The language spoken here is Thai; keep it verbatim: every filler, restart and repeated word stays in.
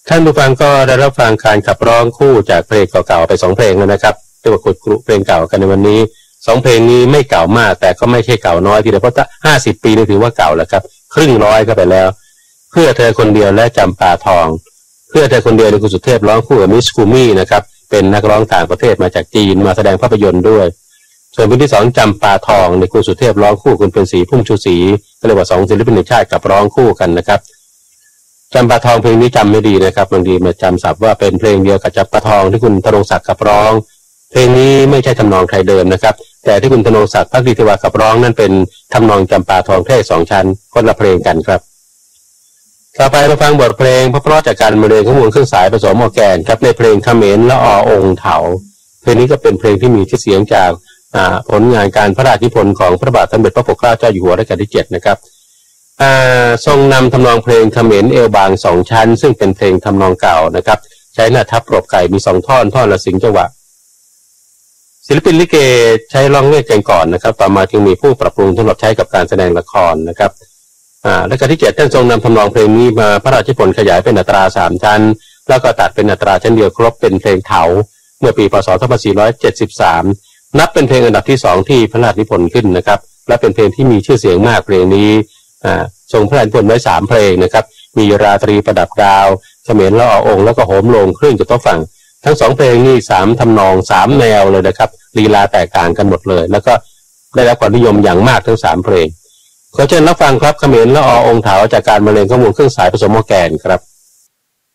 ท่านผู้ฟังก็ได้รับฟังการขับร้องคู่จากเพลงเก่าๆไปสองเพลงแล้วนะครับเรียกว่าขุดกรุเพลงเก่ากันในวันนี้สองเพลงนี้ไม่เก่ามากแต่ก็ไม่ใช่เก่าน้อยทีเดียวเพราะห้าสิบปีนี่ถือว่าเก่าแล้วครับครึ่งร้อยก็ไปแล้วเพื่อเธอคนเดียวและจำปาทองเพื่อเธอคนเดียวในคุณสุเทพร้องคู่กับมิสคูมี่นะครับเป็นนักร้องต่างประเทศมาจากจีนมาแสดงภาพยนตร์ด้วยส่วนเพลงที่สองจำปาทองในคุณสุเทพร้องคู่คุณเป็นศรีพุ่มชูศรีก็เรียกว่าสองศิลปินแห่งชาติกับร้องคู่กันนะครับจำปาทองเพลงนี้จำไม่ดีนะครับบางทีมาจำศัพท์ว่าเป็นเพลงเดียวกับจำปาทองที่คุณธนงศักดิ์ขับร้องเพลงนี้ไม่ใช่ทำนองไทยเดิมนะครับแต่ที่คุณธนงศักดิ์ภักดีเทวาขับร้องนั่นเป็นทำนองจำปาทองเทศสองชั้นคนละเพลงกันครับต่อไปมาฟังบทเพลงเพราะๆจากการบรรเลงของวงเครื่องสายผสมออร์แกนครับในเพลงเขมรละออองค์เถาเพลงนี้ก็เป็นเพลงที่มีชื่อเสียงจากผลงานการพระราชนิพนธ์ของพระบาทสมเด็จพระปกเกล้าเจ้าอยู่หัวรัชกาลที่เจ็ดนะครับทรงนำทำนองเพลงเขมรเอวบางสองชั้นซึ่งเป็นเพลงทำนองเก่านะครับใช้หน้าทับปรบไก่มีสองท่อนท่อนละสิงจังหวะศิลปินลิเกใช้ร้องเวทกันก่อนนะครับต่อมาจึงมีผู้ปรับปรุงสำหรับใช้กับการแสดงละครนะครับอ่ารัชกาลที่เจ็ดท่านทรงนำทำนองเพลงนี้มาพระราชนิพนธ์ขยายเป็นอัตราสามชั้นแล้วก็ตัดเป็นอัตราชั้นเดียวครบเป็นเพลงเถาเมื่อปีพ.ศ. สองพันสี่ร้อยเจ็ดสิบสามนับเป็นเพลงอันดับที่สองที่พระราชนิพนธ์ขึ้นนะครับและเป็นเพลงที่มีชื่อเสียงมากเพลงนี้อ่าทรงพระราชนิพนธ์ไว้สามเพลงนะครับมีราตรีประดับดาวเขมรละออองค์แล้วก็โหมโรงคลื่นกระทบฝั่งทั้งสองเพลงนี้สามทำนองสามแนวเลยนะครับลีลาแตกต่างกันหมดเลยแล้วก็ได้รับความนิยมอย่างมากทั้งสามเพลงขอเชิญรับฟังครับเขมรละออองค์เถาจากการบรรเลงของวงเครื่องสายผสมออร์แกนครับ